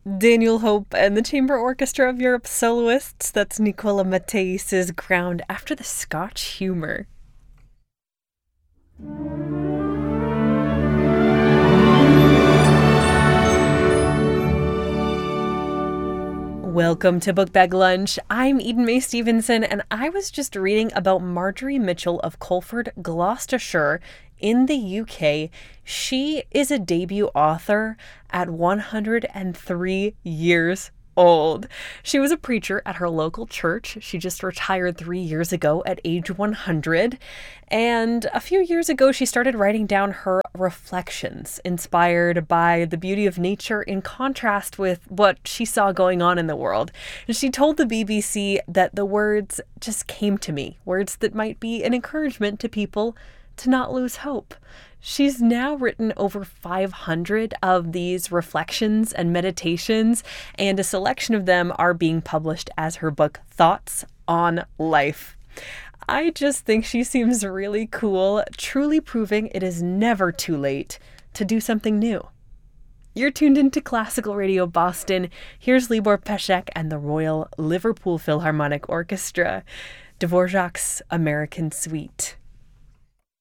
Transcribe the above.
Daniel Hope and the Chamber Orchestra of Europe's soloists. That's Nicola Matthijs' Ground after the Scotch humor. Welcome to Book Bag Lunch. I'm Eden May Stevenson, and I was just reading about Marjorie Mitchell of Colford, Gloucestershire, in the UK. She is a debut author at 103 years old. She was a preacher at her local church. She just retired 3 years ago at age 100. And a few years ago, she started writing down her reflections, inspired by the beauty of nature in contrast with what she saw going on in the world. And she told the BBC that the words just came to me, words that might be an encouragement to people to not lose hope. She's now written over 500 of these reflections and meditations, and a selection of them are being published as her book, Thoughts on Life. I just think she seems really cool, truly proving it is never too late to do something new. You're tuned into Classical Radio Boston. Here's Libor Pesek and the Royal Liverpool Philharmonic Orchestra, Dvorak's American Suite.